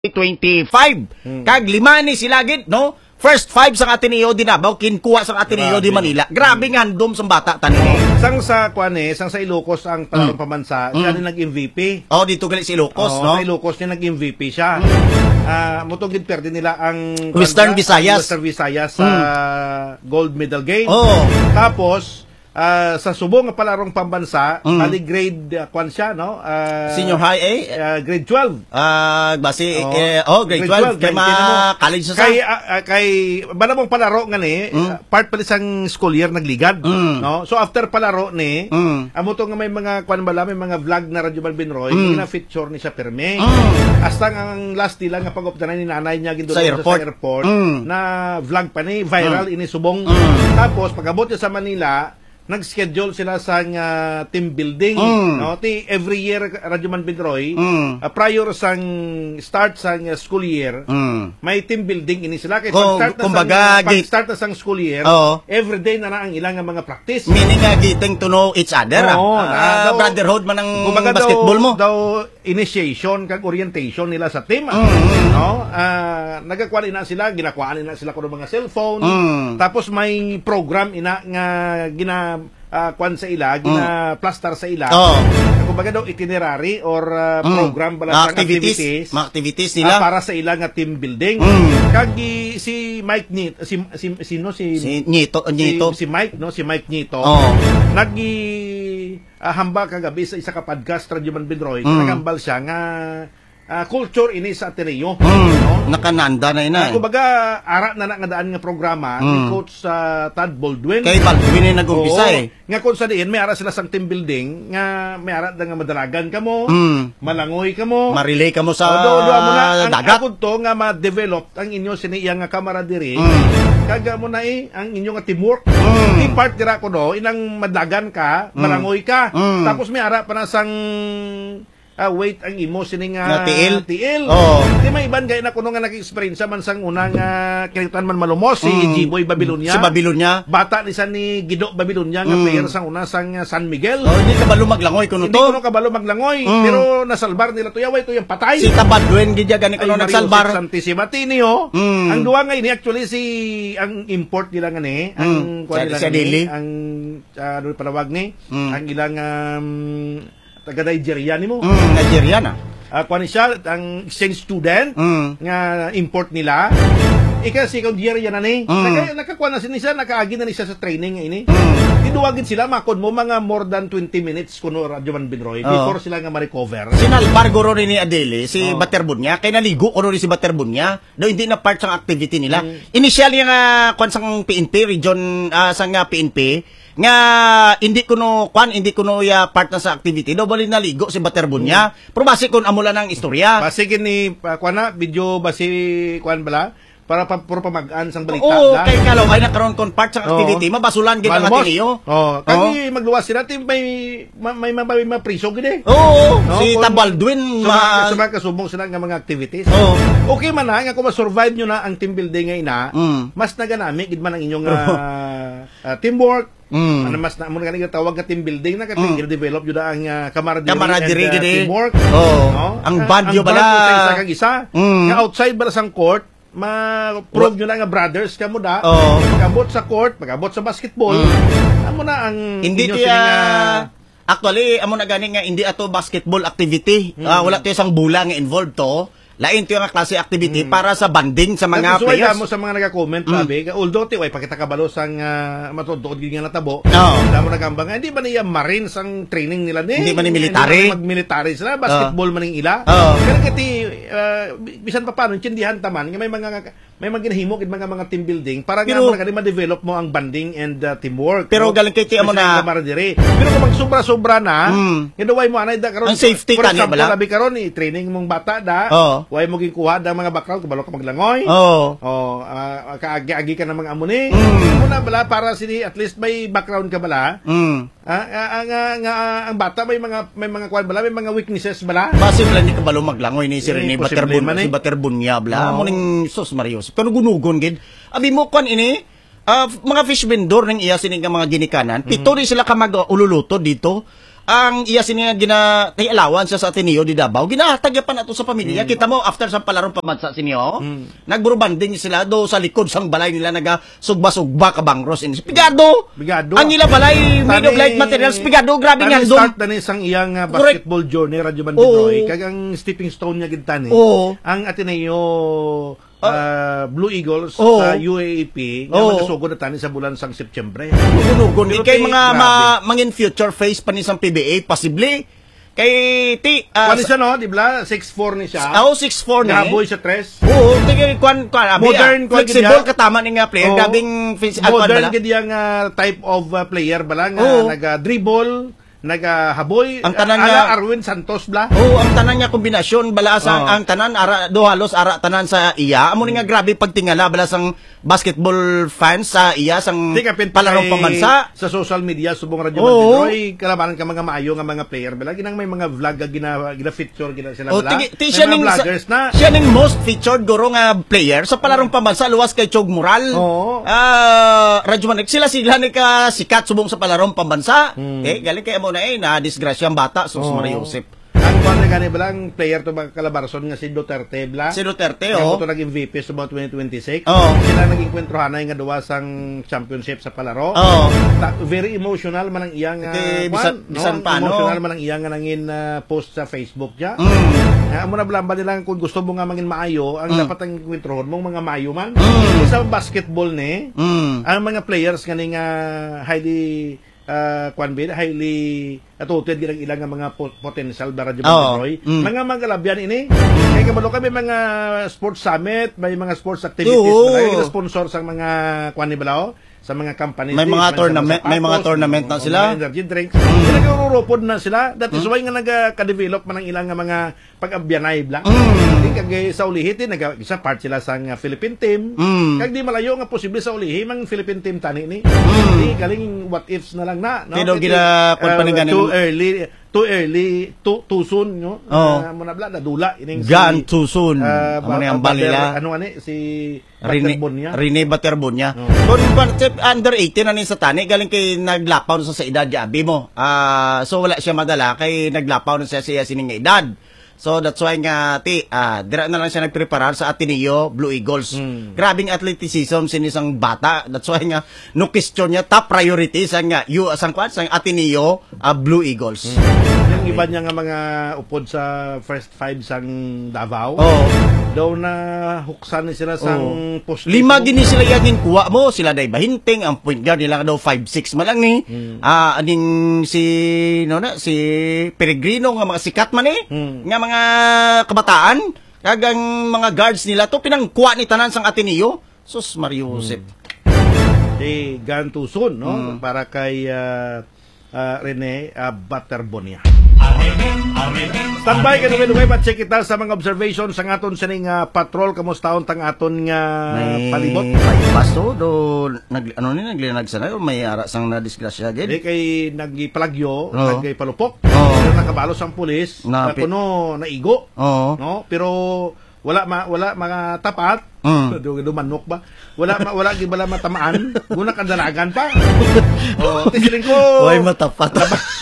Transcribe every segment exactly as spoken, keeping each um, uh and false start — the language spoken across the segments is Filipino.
twenty-five. Hmm. Kag lima ni sila gid, no? First five sa Ateneo di Davao, kinkuha sa Ateneo di Manila. Grabe nga handom sa bata tanong. Sang sa kuan eh, sang sa Ilocos ang tatlong mm. pamansa, mm. siya din nag-M V P. Oh, dito gali si Ilocos, oh, no? Sa Ilocos niya nag-M V P siya. Ah, uh, mutong gid perde nila ang Western Visayas. Western Visayas sa mm. gold medal game. Oh. Tapos Uh, sa subong nga palarong pambansa, mm. ali grade uh, kwan siya, no? Uh, Senior high A? Uh, grade twelve. Ah, uh, basi oh, eh, oh grade, grade twelve, kay ma college sa kay uh, kay banamong palaro nga ni, mm. uh, part pala sang school year nagligad, mm. no? So after palaro ni, mm. amo to nga may mga kwan bala, may mga vlog na Radyo Balvin Roy, mm. na feature ni siya perme. Mm. Hasta ang last nila nga pag-optanan ni nanay niya gindo sa airport, sa airport mm. na vlog pa ni, viral mm. ini subong. Mm. Tapos pag-abot sa Manila, nag-schedule sila sa uh, team building, mm. no? Ti every year Radyo Balvin Roy, mm. uh, prior sang start sang uh, school year, mm. may team building ini sila kay oh, pag-start na kumbaga, sang, pag start na sang school year, oh. every day na na ang ilang mga practice. Meaning nga getting to know each other. Oh, ah, uh, daw, brotherhood man ang basketball daw, mo. Daw initiation kag orientation nila sa team, mm. no? Uh, nagakuha na sila, ginakuha na sila kuno mga cellphone. Mm. Tapos may program ina nga gina Uh, kwan sa ila, gina mm. plaster sa ila. Oh. Kumbaga daw itinerary or uh, mm. program bala activities, activities, mga activities nila uh, para sa ila nga team building. Mm. Kag si Mike Nito, si si sino si si Nito, Nito. Si, si Mike, no, si Mike Nito. Oh. Nagi uh, hamba kagabi sa isa ka podcast Radyo Balvin Roy, mm. nagambal siya nga Uh, culture ini sa Ateneo. Mm. No? Nakananda na ina. Uh, kumbaga, ara na nga daan nga programa mm. ni Coach uh, Tad Baldwin. Kay Baldwin ay nag-umpisa eh. Nga kung sa diin, may ara sila sang team building, nga may ara da nga madalagan ka mo, mm. malangoy ka mo, marilay ka mo sa o, do, do, mo na, ang, dagat. Ang to nga ma-develop ang inyo siniyang nga camaraderie, mm. kaga mo na eh, ang inyo nga teamwork. Mm. Yung part dira ko do, inang madlagan ka, malangoy ka, mm. tapos may ara pa na sang Ah, wait ang imo sining nga tiil. tiil. Oh. Di may iban gay na kuno nga nag-experience man sang unang uh, kinitan man malumos si mm. G-Boy Babilonia. Si Babilonia. Bata ni san ni Gido Babilonia nga mm. player sang una sang uh, San Miguel. Oh, hindi kabalo maglangoy kuno to. Hindi kuno kabalo maglangoy, mm. pero nasalbar nila to yaway to yung patay. Si Tabadwen gidya gani kuno nagsalbar. Santissima Tinio. Mm. Ang duwa nga ini actually si ang import nila nga ni, ang mm. kuan nila ni, ang uh, ano palawag ni, mm. ang ilang um, taga Nigeria ni mo. Mm, Nigeria na. Uh, kuha siya, ang exchange student, mm. nga import nila. Ika, second year yan na ni. Mm. Naka, nakakuha na siya, nakaagi na siya sa training nga ini. Mm. Tinuwagin sila, makon mo, mga more than twenty minutes kuno Radyo Balvin Roy, oh. before sila nga ma-recover. Sinalbar guro ni Adele, si oh. Baterbunya, kay naligo kuno ni si Baterbunya, do hindi na part sang activity nila. Mm. Initially nga, kuha sang P N P, region, uh, sang uh, P N P, nga hindi kuno kwan hindi kuno ya part na sa activity do bali naligo si Baterbunya mm. pero base kun amula nang istorya base kini uh, kwan na video base kwan bala para pa puro pamagaan sang balita oo kay kalaw ay nakaroon kon part sa activity oh. mabasulan gid ang Ateneo oh kani oh. magluwas sila tin may may may, may, may priso gid eh oo no? Si Tabaldwin ma sa mga kasubong sila nga mga activities oh. okay man na nga kung ma-survive nyo na ang team building nga ina mm. mas naganami gid man ang inyong uh, uh, teamwork. Mm. Ano mas na mo nga tawag ka team building na kasi mm. develop jud ang uh, camaraderie, camaraderie and uh, teamwork. Oh. No? Ang band yo bala sa isa kag isa. Mm. Nga outside bala sang court, ma-prove nyo na nga brothers ka mo da. Oh. Pag-abot sa court, pag-abot sa basketball, mm. amo na ang hindi inyo tiya... sining uh, actually amo na gani nga hindi ato basketball activity. Mm. Uh, wala tayo sang bula nga involved to. Lain ito yung klase activity mm. para sa banding sa mga so, players. So, mo sa mga nag-comment, mm. sabi, although, ti, way, pakita kabalo sang uh, matutuod nga natabo, no. Damo nagambang, hindi ba niya Marines ang training nila ni? Hindi ba ni military? Hindi mag-military sila, basketball uh. maning ila. Oh. Kaya kati, uh, bisan pa paano, intindihan taman, may mga may mga ginahimok, mga mga team building, para pero, nga mga ma-develop mo ang banding and uh, teamwork. Pero no? Galing kay ti mo na. Pero kung mag-sobra-sobra na, mm. way mo, anay da karon. Ang safety ka niya bala? Sabi karon, i-training mong bata da, oh. way mo ginkuha da mga background, kabalo ka maglangoy. Oo. Oh. Oh, uh, kaagi-agi ka ng mga amuni. Mm. Muna bala para sini at least may background ka bala. Mm. Ah, ang uh, uh, uh, ang bata may mga may mga kwan bala, may mga weaknesses bala. Base bala ni kabalo maglangoy ni si Rene Baterbun, si Baterbunya bala. Mo ning sus Marios. Pero gunugon gid. Abi mo kwan ini, uh, mga fish vendor ning iya sining mga ginikanan. Pito mm. ni sila ka mag ululuto dito. ang iya siniya gina tay allowance sa Ateneo di Davao ginatagya pa nato sa pamilya. Kita mo after sa palarong pamansa siniyo, mm. nagburo-banding sila do sa likod sang balay nila naga sugba-sugba ka bangros in pigado. Pigado. Ang ila balay made of light materials pigado grabe nga doon. Start na ni sang iyang uh, basketball journey Radyo Banbinoy kag ang stepping stone niya gid tani. Ang Ateneo Uh, Blue Eagles oh. sa U A A P nga oh. magasugod na tani sa bulan sang Setyembre. Gugunugon. Ikay mga ma, mangin future face pa ni sang P B A, possibly. Kay ti... Uh, Kwan siya, no? Di ba? six four ni siya. Oo, oh, six four ni. Nahaboy sa tres. Oo, tigay kwan, kwan. Modern, kwan. Flexible katama ni nga player. Oh. Gabing... Modern gid yang uh, type of uh, player bala nga oh. naga-dribble, nagahaboy, ang tanan ala niya Arwin Santos bla. Oo, ang tanan niya kombinasyon bala sa oh. ang tanan ara do halos ara tanan sa iya. Amo ni nga grabe pagtingala bala sang basketball fans sa iya sang palarong pambansa sa social media subong Radyo Banbinoy kalabanan ka mga maayo nga mga player bala ginang may mga vlog nga gina, gina feature gina sila bala. Oh, ti siya ning vloggers na siya ning most featured guro nga player sa palarong pambansa luwas kay Chog Moral. Oo. Ah, Radyo Banbinoy sila sila ni ka sikat subong sa palarong pambansa. Hmm. Eh galing kay na eh, na disgrasya ang bata, sus oh. Maria Josep. Ang kwan gani balang player to mga kalabarson nga si Duterte bla. Si Duterte oh. Nga to naging V P sa so twenty twenty-six. Oh. Sila naging kwentrohanay nga duwa sang championship sa palaro. Oh. Ta very emotional man ang iyang uh, bisan, no? bisan pa no. Emotional man ang iyang nga nangin uh, post sa Facebook ja. Mm. Uh, amo na blamba nila kung gusto mo nga mangin maayo, ang mm. dapat ang kwentrohon mong mga maayo man. Mm. Sa basketball ni, mm. ang mga players kani nga highly uh, kwan bin, highly atuted gilang ilang nga mga potential ba Radyo Banbinoy. Oh. Mm. Mga magalabyan ini. Mm. Kaya kabalo kami mga sports summit, may mga sports activities oh. na sponsor sa mga kwan ni balao sa mga companies. May mga tournament, may mga tournament na sila. Mga energy drinks. Mm. Sila nagurupod na sila. That is mm. why nga nagka-develop man ang ilang nga mga pag-abyanay bla. Mm. Kag sa ulihitin nag isa part sila sa uh, Philippine team. Mm. Kag di malayo nga posible sa ulihi mang Philippine team tani ni. Mm. Di galing what ifs na lang na, no? Pero gina kun pa ni too early, too early, too, too soon, no? Oh. Uh, muna bla nadula ining Gan si, too soon. Uh, Amo ni ang balila. Ano ani si Rene Baterbonia. Rene Baterbonia. Oh. Kun under eighteen ani sa tani galing kay naglapaw sa sa edad gabi mo. Ah, uh, so wala siya madala kay naglapaw na siya siya sining edad. So that's why nga ti ah dira na lang siya nagpreparar sa Ateneo Blue Eagles. Mm. Grabing athleticism sinisang bata. That's why nga no question niya top priority sa nga you asang kwan sang Ateneo uh, Blue Eagles. Mm. Yung iba niya nga mga upod sa first five sang Davao. Oh. Daw na huksan ni sila sang oh. post. Lima gini sila yagin kuha mo sila day bahinting ang point guard nila daw five six man lang ni. Mm. Ah aning si no na si Peregrino nga mga sikat man eh. Mm. Nga mga mga kabataan, kagang mga guards nila to pinangkuha ni tanan sang Ateneo. Sus Mario Josep. Hmm. Si Gantuson, no? Hmm. Para kay uh, uh, Rene uh, Baterbonia. Standby ka naman naman pa-check kita sa mga observations sa aton sining uh, patrol kamustaon tang aton nga uh, palibot. May paso do nag ano ni naglinag sana may ara sang na disgrasya gid. Di kay nagipalagyo, oh. nagipalupok. Oh. Pero nakabalo sang pulis, na kuno naigo. Oh. No? Pero wala ma, wala mga tapat. Mm. Do manok ba? Wala ma, wala gi bala matamaan. Guna kadalagan pa. Oh, tisiling ko. Oy matapat.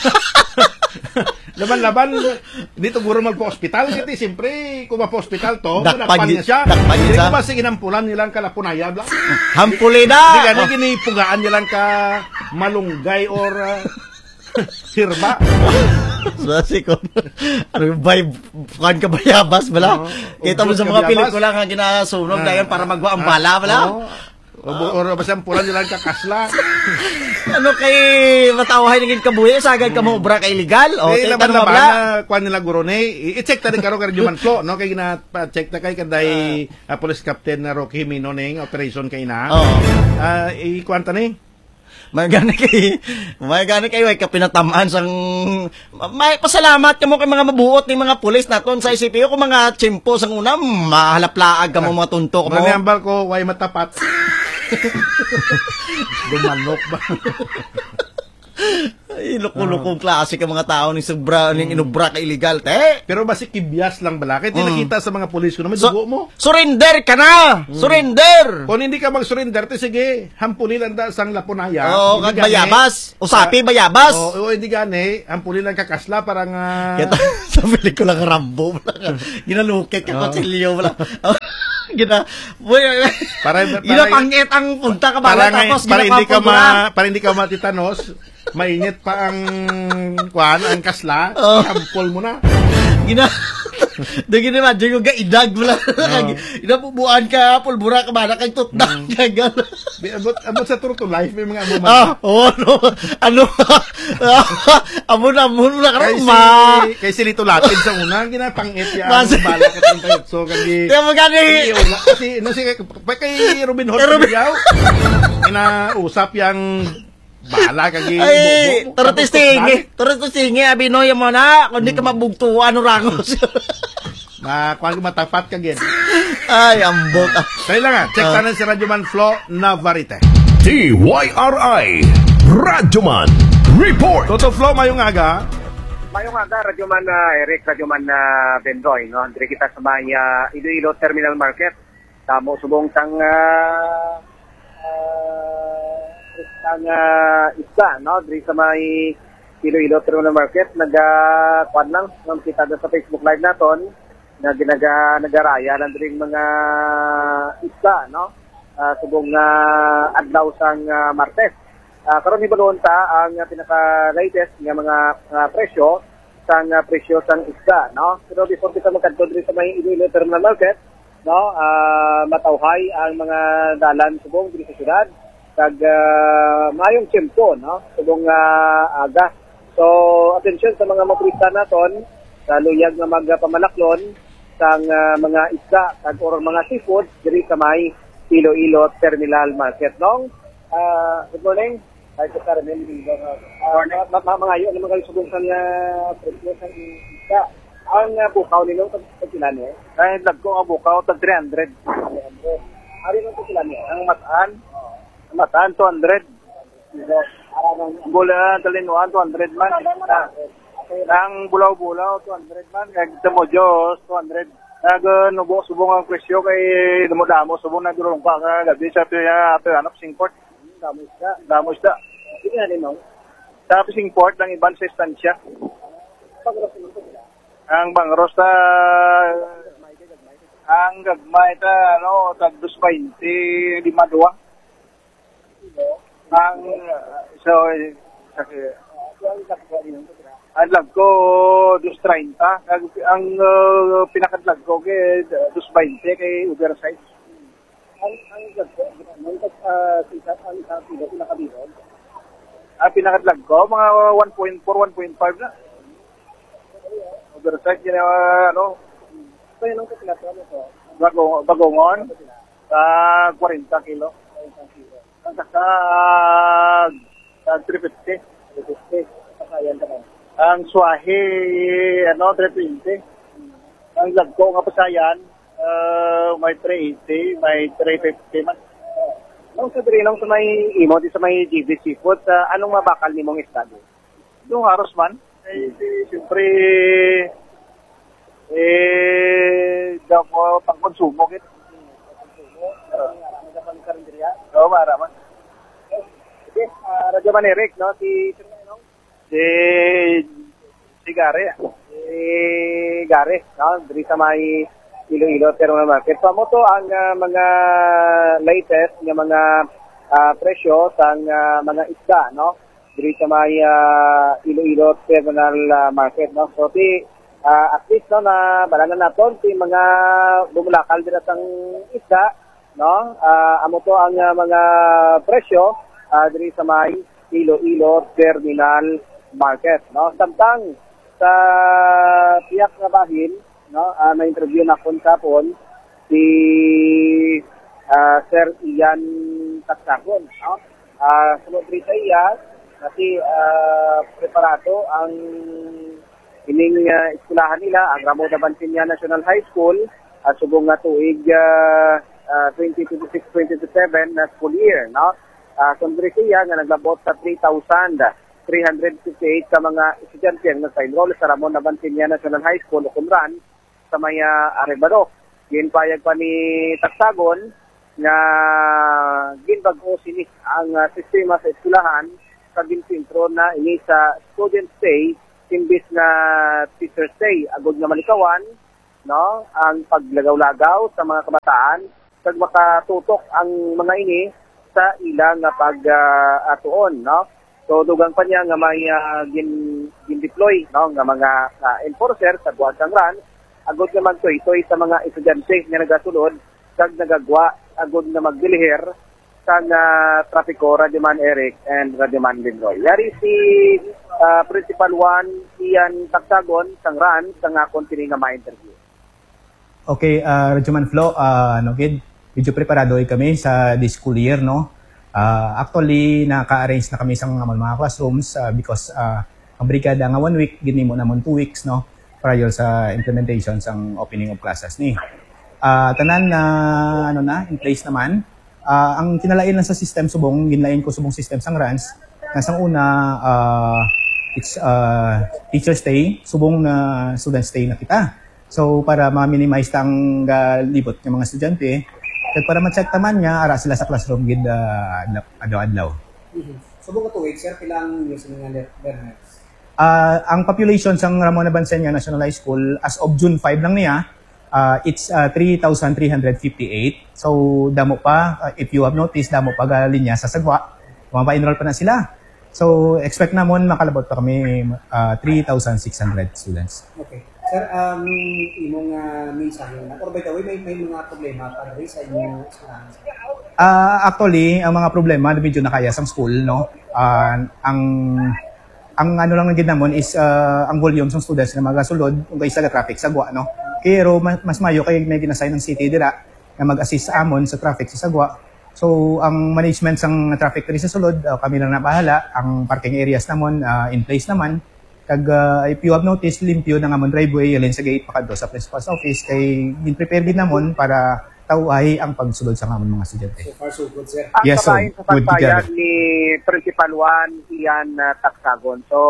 Laban-laban, dito guro magpa-hospital. Kasi siyempre, kung mapa-hospital to, dakpan niya siya. Hindi ko ba sinampulan nilang kalapunaya bla? Hampuli na! Hindi ka na ginipugaan nilang ka malunggay or uh, sirba. Sasi ko. Ano vibe? Kan ka bayabas, bala? Kita mo sa mga pelikula nga ginasunog na yan para magwa ang bala, bala? O, o basta pulan nilang kakasla. Ano kay matawahay naging kabuhi sagad ka mo obra kay legal o eh, laban laban na kuan nila guro ni i-check ta din karo kay Juman Flo no kay gina check ta kay kanday uh, uh, police captain na Rocky Himino ning operation kay na. Oh. Uh, i-kuan ta ni may gani kay may gani kay way kapinatamaan sang may pasalamat kamo kay mga mabuot ni mga pulis naton sa I C P O kung mga tsimpo sang una mahalaplaag kamo mga tunto ko mo. Manambal ko way matapat. Gumanok ba? Ay, loko-lokong klase ka mga tao ng sobra, ng inubra ka illegal, te. Pero basi kibyas lang bala. Kaya Mm. nakita sa mga pulis ko naman, So, dugo mo. surrender ka na! Surrender! Kung hindi ka mag-surrender, te, sige, hampunin lang da sang lapunaya. Oo, Hindi kag gani- bayabas. Usapi, bayabas. Oo, oo, hindi gani. Hampunin lang kakasla, parang... ah, Kaya ta- sa pelikula ng Rambo, ginalukit ka Oo. kutsilyo, wala. Gina, Para- para, para- ginapangit ang punta ka para, bala, nga- tapos para hindi ka ginapapulburan. ma, para hindi ka matitanos, mainit pa ang kuan, ang kasla, Oo. hampol mo na. Gina, doon gina-imagine ko, gaidag mo lang. Inapubuan ka, pulbura ka bala, kay tutdak ka, gano'n. Di, Abot, abot sa true to life, may mga amuman. Ah, oh, ano, ano, amon, amon, wala ka Kay rin, si, ma. kay si Lito Lapid sa una, ginapangit ya Mas- ang bala ka tayo. So, kagi, Kaya mo gani, kasi, no, si, kay Robin Hood, Kay Robin- Piliyaw, inausap yang bala kagi, ay, bobo. turo Tapos tistingi, turo tistingi, abinoy mo na, kung di ka mabugto, ano rangos. Ma, kuan matapat kagi. Ay, ambot. ah. Kaya lang nga, check Ah. tanan si Radyoman Flo Navarrete. D Y R I Radyoman Report. Toto Flo, mayong aga. Mayong aga, Radyoman na Eric, Radyoman na Bendoy, no? Andre kita sa may uh, Iloilo Terminal Market. Tamo subong tang uh, uh, tang uh, isda, no? Andre sa may Iloilo Terminal Market. Nag-kwan lang, nung kita doon sa Facebook Live naton, na ginaga, nagaraya lang rin mga isda, no? Uh, subong uh, adlaw sang uh, Martes. Uh, karon hibalon ta ang uh, pinaka-latest nga mga uh, presyo sang uh, presyo sang isda, no? Pero before kita magkadto diri sa may Iloilo Terminal Market, no? Uh, matawhay ang mga dalan subong diri sa syudad kag uh, mayong tiyempo, no? Subong uh, aga. So, atensyon sa mga motorista naton sa luyag nga magpamalaklon sang uh, mga isda kag or mga seafood diri sa may Iloilo Terminal Market, no? Uh, good morning. Ay, sa Carmen, uh, ma ma mga yun, mga subong sa uh, presyo sa isda. Ang uh, bukaw nilo, tag sila niya? Ay, nagko ang bukaw, tag three hundred. Ari nung sila niya? Ang mataan? Ang mataan, two hundred. Bula, talinuan, two hundred man. Ang bulaw-bulaw, two hundred man. Kag mo Diyos, two hundred. Nag nubo subong ang presyo kay damo-damo subong nagdurong pa ka gabi sa piya ato anop singport. Damo isda, damo isda. Sige na din no. Sa singport lang iban sa istansya. Ang bangros ta ang gagmay ta ano tag two twenty lima dua. Ang so sa ang lag ko two thirty, ang, ang uh, pinakadlag ko kay two twenty kay oversize. Ang ang lag ko, ang uh, sisa ang sa pilo pinakabiro. Ang pinakadlag ko mga one point four, one point five na. Oversize yun uh, ano. Kaya nung kapilatuan ito, bagong bagongon sa forty kilo. Ang saka uh, three fifty. three fifty. Kasayan ka na. Ang swahe, ano, three twenty. Ang lagko nga pasayan, uh, may three eighty, may three fifty man. Nung sa Drinong sa may imo, di sa may G V Seafood, uh, anong mabakal ni mong estado? Yung haros man. Eh, si, siyempre, eh, daw mo pang-konsumo, kit. Oo, uh, maraman. Okay, uh, Radyoman Eric, no, si... Si si Gare, si Gare, no? Diri sa may Iloilo Terminal Market. So, mo to ang uh, mga latest nga mga uh, presyo sang uh, mga isda, no? Diri sa may uh, Iloilo Terminal uh, Market, no? So, ti uh, at least no na balanan naton ti mga bumulakal dira sang isda, no? Uh, amo to ang uh, mga presyo uh, diri sa may Iloilo Terminal Market, no? Samtang sa tiyak nga bahin, no, uh, na interview na kon kapon si uh, Sir Ian Taksakon, no? Ah, uh, sunod rito iya kasi uh, preparado ang ining uh, eskwelahan nila, ang Ramo Dabantinya National High School at subong nga tuig uh, uh, twenty twenty-six twenty twenty-seven na school year, no? Uh, kung rito iya nga naglabot sa three thousand three hundred fifty-eight ka mga estudyante ang nagpa-enroll sa Ramon Abantinia National High School o Kunran sa Maya Arevalo. Ginpayag pa ni Tagsagon na ginbag-o sinis ang uh, sistema sa eskwelahan sa ginsintro na ini sa student stay imbis na teacher stay. Agod nga malikawan, no, ang paglagaw-lagaw sa mga kabataan kag makatutok ang mga ini sa ilang uh, pag-atuon, uh, no. So dugang pa niya nga may uh, gin gin-deploy, no, nga mga uh, enforcer sa Guadang Ran agod naman to ito sa mga estudyante nga nagasulod kag nagagwa agod na magdilihir sa uh, trapiko Radyoman Eric and Radyoman Binroy. Yari si uh, Principal one Ian Tagsagon sang Ran sang akon kini nga ma-interview. Okay, uh, Radyoman Flo, uh, no kid, medyo preparado kami sa this school year, no. Uh, actually naka-arrange na kami sa mga, mga classrooms uh, because uh, ang brigada nga one week gini mo namon two weeks, no, prior sa implementation sang opening of classes ni. Uh, tanan na uh, ano na in place naman. Uh, ang kinalain lang sa system subong ginlain ko subong system sang runs. Nasang una uh, it's uh, teacher stay subong na student stay na kita. So para ma-minimize tang uh, libot ng mga estudyante, kag para ma-check taman nga ara sila sa classroom gid uh, adlaw-adlaw. Mm-hmm. Subong ka two weeks sir pilang years nga learners. Uh, ang population sang Ramon Abantinia National High School as of June five lang niya, uh, it's uh, three thousand three hundred fifty-eight. So damo pa, uh, if you have noticed, damo pa linya sa Sagwa. Mga pa-enroll pa na sila. So expect namon makalabot pa kami uh, three thousand six hundred students. Okay. Sir, um, imong uh, mensahe na, or by the way, may, may mga problema para rin sa inyo sa uh, actually, ang mga problema na medyo nakaya sa school, no? Uh, ang ang ano lang naging namon is uh, ang volume ng students na magasulod kung kayo sa traffic sa Sagwa, no? Pero mas, mas mayo kay may ginassign ng city dira na mag-assist sa amon sa traffic sa Sagwa. So ang management sang traffic diri sa sulod, uh, kami lang na bahala. Ang parking areas namon uh, in place naman. Kag uh, if you have noticed, limpyo na nga mon driveway alin sa gate pakadto sa principal's office kay gin-prepare din namon para taway ang pagsulod sa amon mga estudyante. So far so good, sir. Ang yes, so kabahin sa good pagpayag together. ni Principal one Ian uh, Tagsagon. So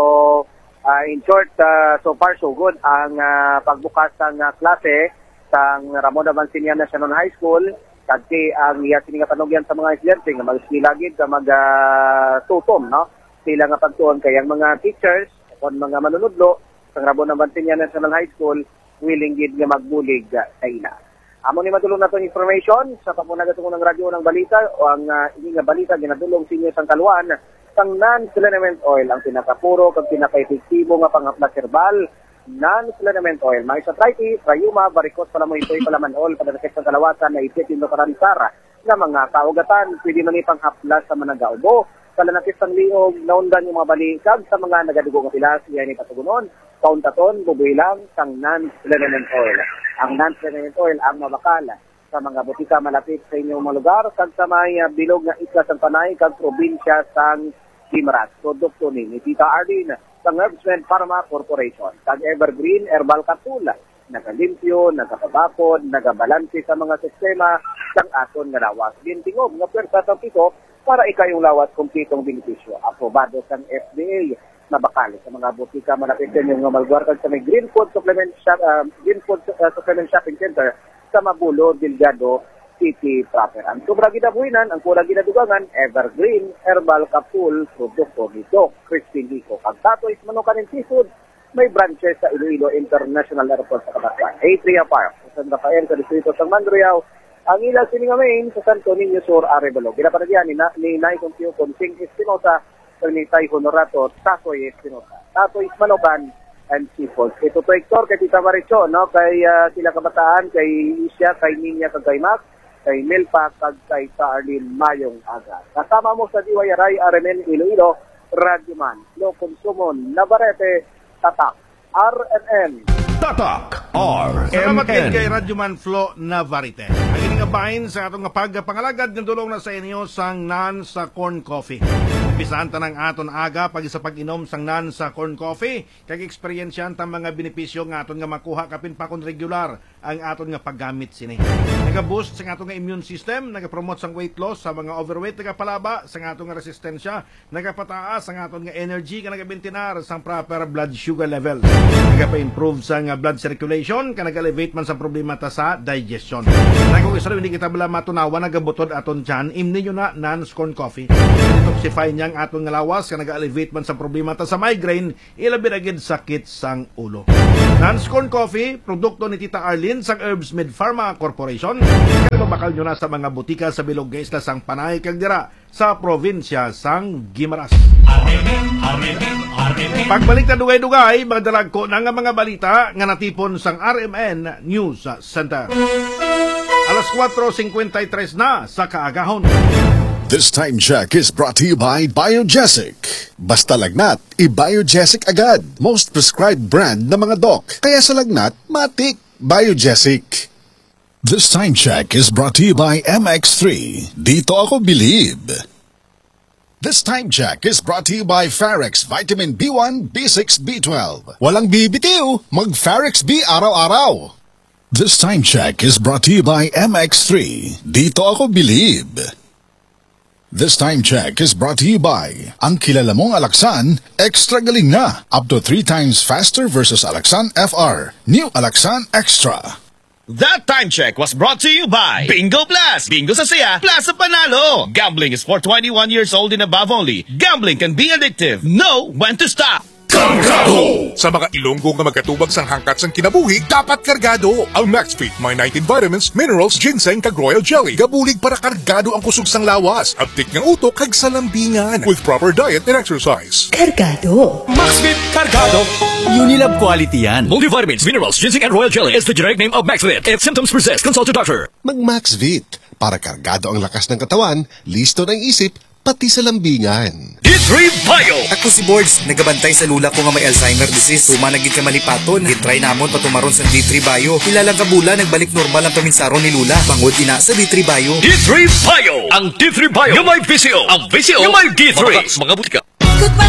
uh, in short, uh, so far so good ang uh, pagbukas ng uh, klase sa Ramon Abantinia National High School. Kasi ang iya sini nga panugyan sa mga estudyante nga mag-skilagid sa mag-tutom, no? Sila nga pagtuon kay ang mga teachers o mga manunudlo sa Ramon Abantinia National High School willing gid nga magbulig uh, sa ila. Amo ni madulong naton information sa pamunagat ng radyo ng balita o ang uh, ini nga balita ginadulong sa inyo sang kaluan sang non-filamент oil ang pinakapuro kag pinaka-epektibo nga panghaplas herbal non-filamент oil. May sa arthritis, rayuma, varicose, palamoy-toy, palamanol, padadakit sa kalawasan na isip yung karansara na mga kaugatan, pwede man ipang haplas sa managaubo, kalanakit sang liog, naundan yung mga balikag sa mga nagadugo nga pilas, yan ay patugunon, kauntaton, bubuilang, sang non-filamент oil. Ang non-filamент oil ang mabakala sa mga butika malapit sa inyong mga lugar, kag sa may uh, bilog nga isla sang Panay, kag probinsya sang Guimaras. Produkto ni Tita Arlene sa Herbsman Pharma Corporation. Kag Evergreen Herbal Capsule, nagalimpyo, nagapabapod, nagabalansi sa mga sistema sang aton nga lawas. Gintingog nga pwersa sa pito para ikayong lawas kumpletong benepisyo. Aprobado sang F D A na bakal sa mga butika malapit sa inyong malguar kag sa may Green Food Supplement Shop, uh, Green Food uh, Supplement Shopping Center sa Mabulo, Delgado City proper. Ang sobra ginabuhinan, ang kulang ginadugangan, Evergreen Herbal Capsule, produkto ni Doc Christine Lico. Ang Tatoy's Manukan and Seafood, may branches sa Iloilo International Airport sa Kabatuan. Atria Park, sa San Rafael, sa distrito ng Mandurriao. Ang ilang siningamain sa Santo Niño Sur, Arevalo. Ginapanagyan ni, na, ni Nay Concio Consing Espinosa, sa ni Tay Honorato, Tatoy Espinosa. Tatoy's Manukan and Seafood. Ito to Hector, kay Tita Maricho, no? Kay uh, sila kabataan, kay Isya, kay Ninya, kay Max, kay Milpa, kag kay Arlene Mayong Aga. Kasama mo sa D Y R I R M N Iloilo, Radyoman, Lo Consumon, Navarrete, Tatak, R M N. Tatak R M N. Salamat kayo kay Radyoman Flo Navarrete. Ang iningabahin sa atong pagpangalagad ng dulong na sa inyo sang nan sa corn coffee. Umpisahan ta ng aton aga pag sa pag-inom sang nan sa corn coffee. Kag eksperyensyahan ta mga benepisyo nga aton nga makuha kapin pa kon regular ang aton nga paggamit sini. Naga-boost sa aton nga immune system, naga-promote sang weight loss sa mga overweight, nagapalaba sa aton nga resistensya, nagapataas ang aton nga energy, ka nagabintinar sang proper blood sugar level. Nagapa-improve sa nga blood circulation, ka nag-elevate man sa problema ta sa digestion. Nagkung isa rin hindi kita bala matunawa, nagabutod aton dyan, imni nyo na Nan's Corn Coffee. Detoxify niyang aton nga lawas, ka nag-elevate man sa problema ta sa migraine, ilabi na gid sakit sang ulo. Nan's Corn Coffee, produkto ni Tita Arlene sang Herbs Med Pharma Corporation. Kaya mabakal nyo na sa mga butika sa bilog nga isla sang Panay kag dira sa probinsya sang Guimaras. Pagbalik na dugay-dugay, magdalag ko na nga mga balita nga natipon sang R M N News Center. Alas four fifty-three na sa kaagahon. This time check is brought to you by Biogesic. Basta lagnat, i-Biogesic agad. Most prescribed brand ng mga doc. Kaya sa lagnat, matik. Biogesic. This time check is brought to you by M X three. Dito ako believe. This time check is brought to you by Farex Vitamin B one, B six, B twelve. Walang bibitiw, mag-Farex B araw-araw. This time check is brought to you by M X three. Dito ako believe. This time check is brought to you by ang kilala mong Alaxan, extra galing na. Up to three times faster versus Alaxan F R. New Alaxan Extra. That time check was brought to you by Bingo Plus. Bingo sa saya, plus sa panalo. Gambling is for twenty-one years old and above only. Gambling can be addictive. Know when to stop. Kargado! Sa mga Ilonggo nga magkatubag sang hangkat sang kinabuhi, dapat kargado! Ang MaxFit may nineteen vitamins, minerals, ginseng kag royal jelly. Gabulig para kargado ang kusog sang lawas. Abtik ng utok kag salambingan. With proper diet and exercise. Kargado! MaxFit Kargado! Unilab quality yan. Multivitamins, minerals, ginseng and royal jelly is the generic name of MaxFit. If symptoms persist, consult your doctor. Mag-MaxVit. Para kargado ang lakas ng katawan, listo ng isip, pati sa lambingan. D three Bio! Ako si Boards, nagabantay sa lula ko nga may Alzheimer disease. Tuma naging ka malipaton, gitry namon patumaron sa D three Bio. Kilalang kabula, nagbalik normal ang paminsaron ni Lula. Bangod ina sa D three Bio. D three Bio! Ang D three Bio! Yung may visio! Ang visio! Yung may D three! Mga butika!